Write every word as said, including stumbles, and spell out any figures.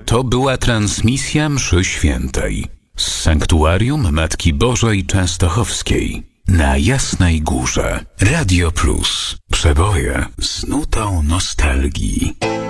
To była transmisja mszy świętej z sanktuarium Matki Bożej Częstochowskiej na Jasnej Górze. Radio Plus. Przeboje z nutą nostalgii.